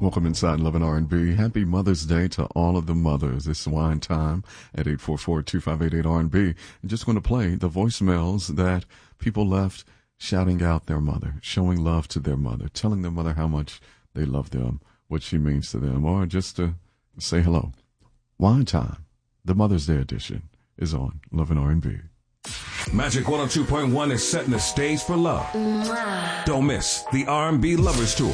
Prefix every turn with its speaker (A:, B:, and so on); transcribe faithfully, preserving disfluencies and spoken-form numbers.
A: Welcome inside Love and R and B. Happy Mother's Day to all of the mothers. It's wine time at eight four four, two five eight, eight R and B. I'm just going to play the voicemails that people left shouting out their mother, showing love to their mother, telling their mother how much they love them, what she means to them, or just to say hello. Wine time, the Mother's Day edition, is on Love and R and B.
B: Magic one oh two point one is setting the stage for love. Don't miss the R and B Lovers Tour.